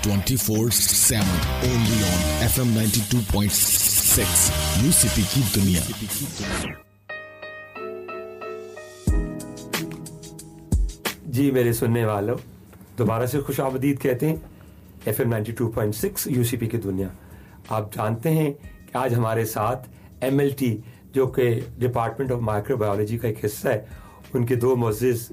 24/7 only on FM 92.6 UCP की दुनिया। जी मेरे सुनने वालों, दोबारा से खुश आमदीद कहते हैं FM 92.6 यूसीपी की दुनिया। आप जानते हैं कि आज हमारे साथ MLT जो कि डिपार्टमेंट ऑफ माइक्रोबायोलॉजी का एक हिस्सा है, उनके दो मुअज़्ज़िज़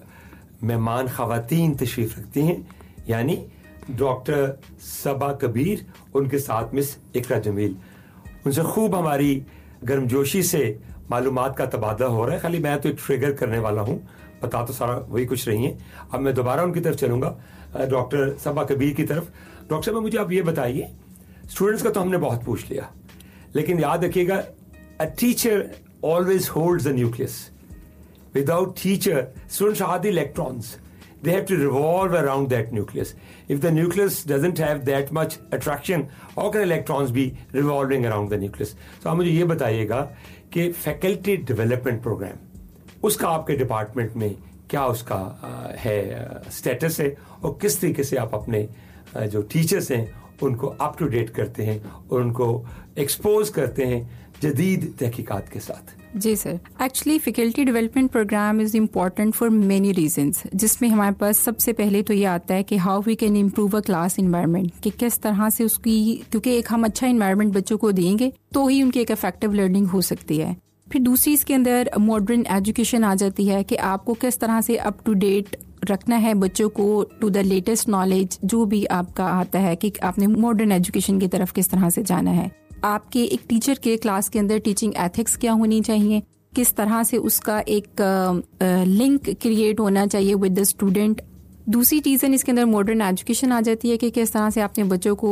मेहमान ख़वातीन तशरीफ़ रखती हैं, यानी डॉक्टर सबा कबीर, उनके साथ मिस इकरा जमील। उनसे खूब हमारी गर्मजोशी से मालूमात का तबादला हो रहा है। खाली मैं तो एक ट्रिगर करने वाला हूँ, बता तो सारा वही कुछ रही हैं। अब मैं दोबारा उनकी तरफ चलूँगा, डॉक्टर सबा कबीर की तरफ। डॉक्टर साहब, मुझे आप ये बताइए, स्टूडेंट्स का तो हमने बहुत पूछ लिया, लेकिन याद रखिएगा, a teacher always holds the nucleus. Without teacher, students are the electrons. They have to revolve around that nucleus. If the nucleus doesn't have that much attraction, how can electrons be revolving around the nucleus? So आप मुझे ये बताइएगा कि faculty development programme, उसका आपके department में क्या उसका है स्टेटस है, और किस तरीके से आप अपने जो टीचर्स हैं उनको अप टू डेट करते हैं और उनको एक्सपोज करते हैं जदीद तहकीकात के साथ। जी sir, actually faculty development programme is important for many reasons, जिसमें हमारे पास सबसे पहले तो ये आता है कि how we can improve a class environment, कि किस तरह से उसकी, क्योंकि एक हम अच्छा इन्वायरमेंट बच्चों को देंगे तो ही उनकी एक इफेक्टिव लर्निंग हो सकती है। फिर दूसरी इसके अंदर मॉडर्न एजुकेशन आ जाती है कि आपको किस तरह से अप टू डेट रखना है बच्चों को टू द लेटेस्ट नॉलेज जो भी आपका आता है, कि आपने मॉडर्न एजुकेशन की तरफ किस तरह से जाना है। आपके एक टीचर के क्लास के अंदर टीचिंग एथिक्स क्या होनी चाहिए, किस तरह से उसका एक लिंक क्रिएट होना चाहिए विद द स्टूडेंट। दूसरी रीज़न इसके अंदर मॉडर्न एजुकेशन आ जाती है कि किस तरह से आपने बच्चों को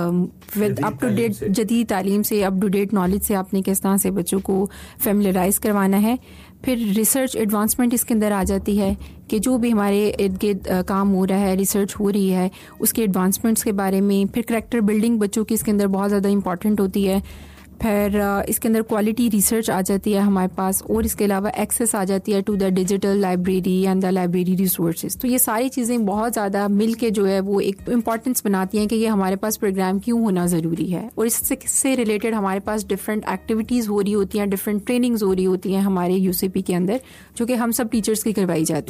विद अप टू डेट जदीद तालीम से, अप टू डेट नॉलेज से आपने किस तरह से बच्चों को फेमिलराइज करवाना है। फिर रिसर्च एडवांसमेंट इसके अंदर आ जाती है कि जो भी हमारे इर्द गिर्द काम हो रहा है, रिसर्च हो रही है, उसके एडवांसमेंट्स के बारे में। फिर करैक्टर बिल्डिंग बच्चों की इसके अंदर बहुत ज़्यादा इंपॉर्टेंट होती है। फिर इसके अंदर क्वालिटी रिसर्च आ जाती है हमारे पास, और इसके अलावा एक्सेस आ जाती है to the digital library and the library resources. तो ये सारी चीज़ें बहुत ज़्यादा मिल के जो है वो एक इम्पॉर्टेंस बनाती हैं कि ये हमारे पास प्रोग्राम क्यों होना ज़रूरी है। और इससे रिलेटेड हमारे पास डिफरेंट एक्टिविटीज़ हो रही होती हैं, डिफरेंट ट्रेनिंग्स हो रही होती हैं हमारे यूसीपी के अंदर, जो कि हम सब टीचर्स की करवाई जाती